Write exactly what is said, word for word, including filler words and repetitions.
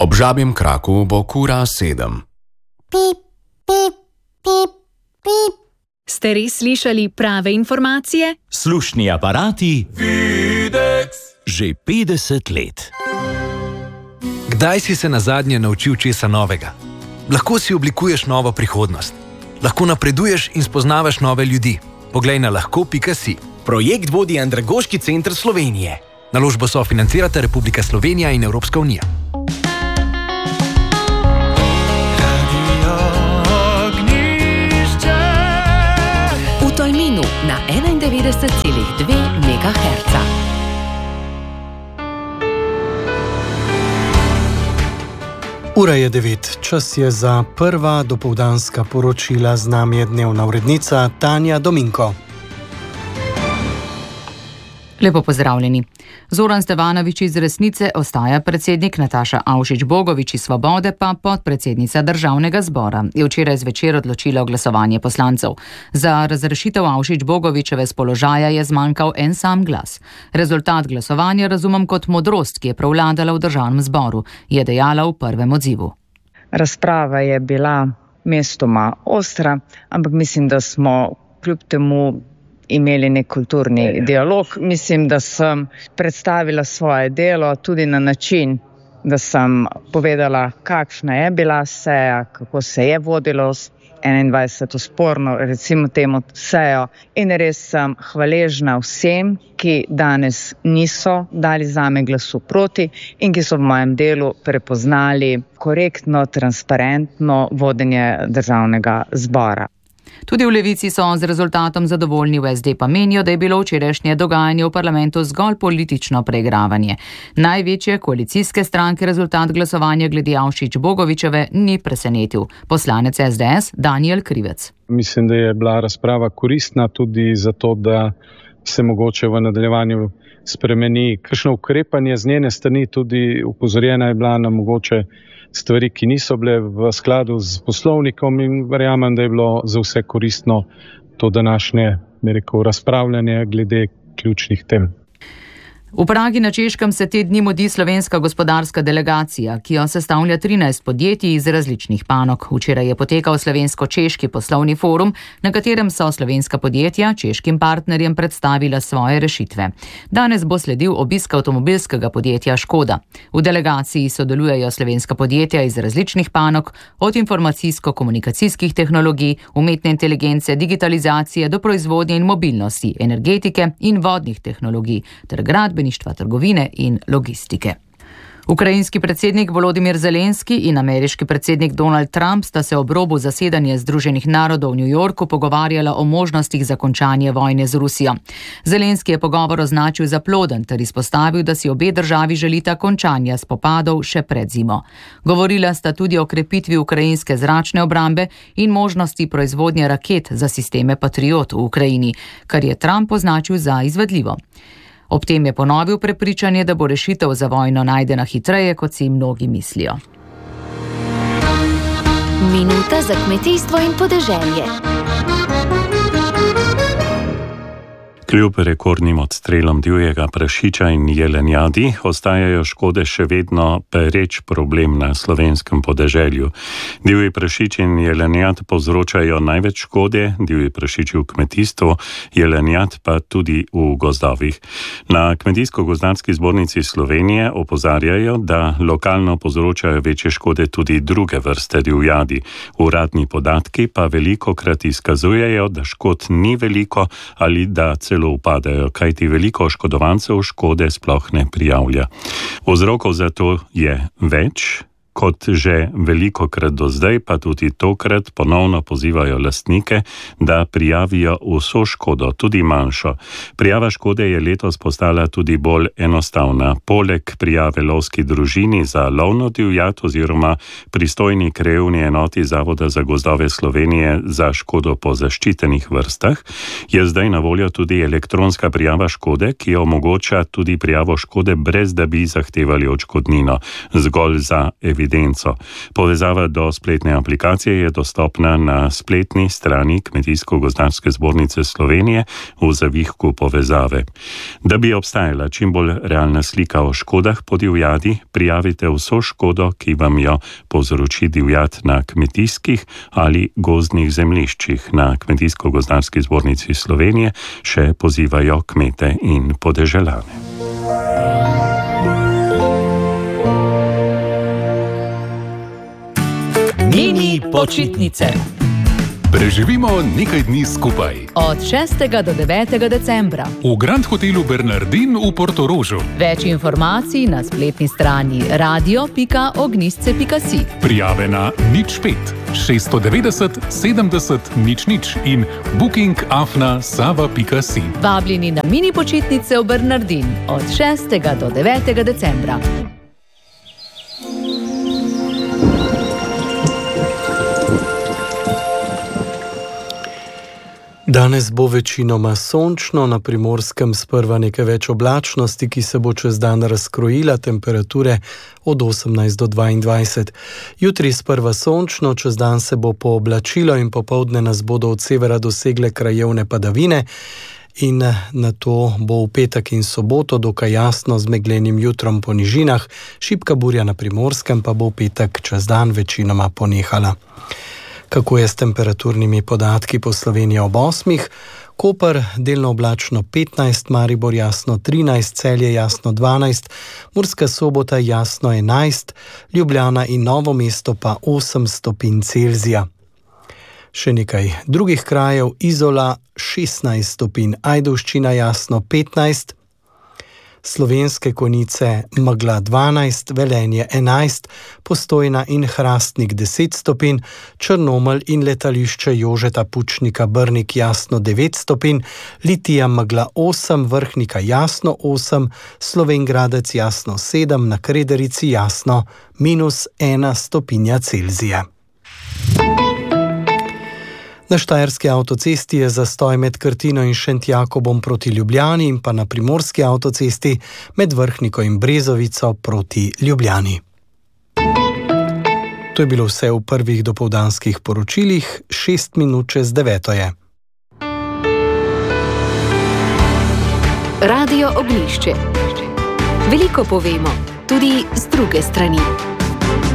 Ob žabjem kraku bo kura sedem. Pip, pip, pip, pip. Ste res slišali prave informacije? Slušni aparati Videx že petdeset let. Kdaj si se nazadnje naučil česa novega? Lahko si oblikuješ novo prihodnost. Lahko napreduješ in spoznavaš nove ljudi. Poglej na lahko pika si. Projekt vodi Andragoški center Slovenije. Naložbo sofinancirata Republika Slovenija in Evropska unija. V Tolminu na enaindevetdeset celih dve megaherca. Ura je devet, čas je za prva dopoldanska poročila, z nami je dnevna urednica Tanja Dominko. Lepo pozdravljeni. Zoran Stevanović iz Resnice ostaja predsednik, Nataša Avšič-Bogovič iz Svobode pa podpredsednica Državnega zbora. Je včeraj zvečer odločila o glasovanje poslancev. Za razrešitev Avšič-Bogovičeve z položaja je zmanjkal en sam glas. Rezultat glasovanja razumem kot modrost, ki je prevladala v Državnem zboru, je dejala v prvem odzivu. Razprava je bila mestoma ostra, ampak mislim, da smo kljub temu imeli nek kulturni dialog. Mislim, da sem predstavila svoje delo tudi na način, da sem povedala, kakšna je bila seja, kako se je vodilo enaindvajseto sporno, recimo temu sejo. In res sem hvaležna vsem, ki danes niso dali zame glasu proti in ki so v mojem delu prepoznali korektno, transparentno vodenje Državnega zbora. Tudi v Levici so z rezultatom zadovoljni, v es de pa menijo, da je bilo včerajšnje dogajanje v parlamentu zgolj politično preigravanje. Največje koalicijske stranke rezultat glasovanja glede Avšič-Bogovičeve ni presenetil. Poslanec es de es Danijel Krivec. Mislim, da je bila razprava koristna tudi zato, da se mogoče v nadaljevanju spremeni kakšno ukrepanje z njene strani, tudi upozorjena je bila na mogoče stvari, ki niso bile v skladu z poslovnikom in verjamem, da je bilo za vse koristno to današnje, bi rekel, razpravljanje glede ključnih tem. V Pragi na Češkem se te dni mudi slovenska gospodarska delegacija, ki jo sestavlja trinajst podjetij iz različnih panog. Včeraj je potekal slovensko-češki poslovni forum, na katerem so slovenska podjetja češkim partnerjem predstavila svoje rešitve. Danes bo sledil obisk avtomobilskega podjetja Škoda. V delegaciji sodelujejo slovenska podjetja iz različnih panog, od informacijsko-komunikacijskih tehnologij, umetne inteligence, digitalizacije do proizvodnje in mobilnosti, energetike in vodnih tehnologij ter gradbe, trgovine in logistike. Ukrajinski predsednik Volodimir Zelenski in ameriški predsednik Donald Trump sta se ob robu zasedanja Združenih narodov v New Yorku pogovarjala o možnostih za končanje vojne z Rusijo. Zelenski je pogovor označil za ploden ter izpostavil, da si obe državi želita končanja spopadov še pred zimo. Govorila sta tudi o krepitvi ukrajinske zračne obrambe in možnosti proizvodnje raket za sisteme Patriot v Ukrajini, kar je Trump označil za izvedljivo. Ob tem je ponovil prepričanje, da bo rešitev za vojno najdena hitreje, kot si mnogi mislijo. Minuta za kmetijstvo in podeželje. Kljub rekordnim odstrelom divjega prašiča in jelenjadi ostajajo škode še vedno pereč problem na slovenskem podeželju. Divji prašič in jelenjad povzročajo največ škode, divji prašiči v kmetijstvu, jelenjad pa tudi v gozdovih. Na Kmetijsko-gozdarski zbornici Slovenije opozarjajo, da lokalno povzročajo večje škode tudi druge vrste divjadi. Uradni podatki pa velikokrat izkazujejo, da škod ni veliko ali da celo upadajo, kajti veliko oškodovancev škode sploh ne prijavlja. Vzrokov za to je več, kot že velikokrat do zdaj, pa tudi tokrat ponovno pozivajo lastnike, da prijavijo vso škodo, tudi manjšo. Prijava škode je letos postala tudi bolj enostavna. Poleg prijave lovski družini za lovno divjad oziroma pristojni krajevni enoti Zavoda za gozdove Slovenije za škodo po zaščitenih vrstah, je zdaj na voljo tudi elektronska prijava škode, ki omogoča tudi prijavo škode, brez da bi zahtevali odškodnino, zgolj za evidentiranje evidenco. Povezava do spletne aplikacije je dostopna na spletni strani Kmetijsko-gozdarske zbornice Slovenije v zavihku povezave. Da bi obstajala čim bolj realna slika o škodah po divjadi, prijavite vso škodo, ki vam jo povzroči divjad na kmetijskih ali gozdnih zemljiščih. Na Kmetijsko-gozdarski zbornici Slovenije še pozivajo kmete in podeželane. Mini počitnice. Preživimo nekaj dni skupaj. Od šestega do devetega decembra. V Grand Hotelu Bernardin v Portorožu. Več informacij na spletni strani radio pika ognistce pika si. Prijave na nič pet šeststo devetdeset sedemdeset nič nič in booking afna sava pika si. Vabljeni na mini počitnice v Bernardin od šestega do devetega decembra. Danes bo večinoma sončno, na Primorskem sprva nekaj več oblačnosti, ki se bo čez dan razkrojila, temperature od osemnajst do dvaindvajset. Jutri sprva sončno, čez dan se bo pooblačilo in popoldne nas bodo od severa dosegle krajevne padavine in na to bo v petek in soboto dokaj jasno z meglenim jutrom po nižinah, šibka burja na Primorskem pa bo v petek čez dan večinoma ponehala. Kako je s temperaturnimi podatki po Sloveniji ob osmih? Koper delno oblačno petnajst, Maribor jasno trinajst, Celje jasno dvanajst, Murska Sobota jasno enajst, Ljubljana in Novo mesto pa osem stopinj Celzija. Še nekaj drugih krajev: Izola šestnajst stopinj, Ajdovščina jasno petnajst, Slovenske Konjice megla dvanajst, Velenje enajst, Postojna in Hrastnik deset stopinj, Črnomelj in letališče Jožeta Pučnika Brnik jasno devet stopinj, Litija megla osem, Vrhnika jasno osem, Slovenj Gradec jasno sedem, na Krederici jasno minus ena stopinja Celzija. Na Štajerski avtocesti je zastoj med Krtino in Šentjakobom proti Ljubljani in pa na Primorski avtocesti med Vrhniko in Brezovico proti Ljubljani. To je bilo vse v prvih dopoldanskih poročilih, šest minut čez deveto je. Radio Ognjišče. Veliko povemo, tudi z druge strani.